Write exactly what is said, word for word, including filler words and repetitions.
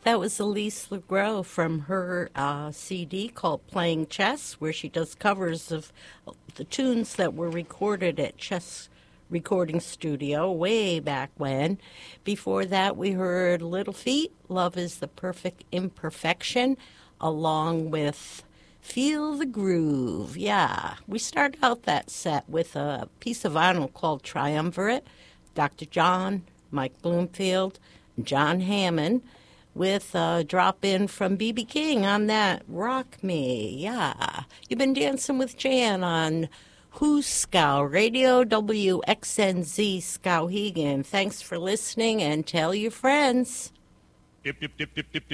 That was Elise LeGros from her uh, C D called Playing Chess, where she does covers of the tunes that were recorded at Chess Recording Studio way back when. Before that, we heard Little Feat, Love is the Perfect Imperfection, along with Feel the Groove. Yeah, we started out that set with a piece of vinyl called Triumvirate, Doctor John, Mike Bloomfield, John Hammond, with a drop-in from B B. King on that Rock Me. Yeah. You've been dancing with Jan on Who's Scow Radio, W X N Z Skowhegan. Thanks for listening, and tell your friends. Dip, dip, dip, dip, dip, dip.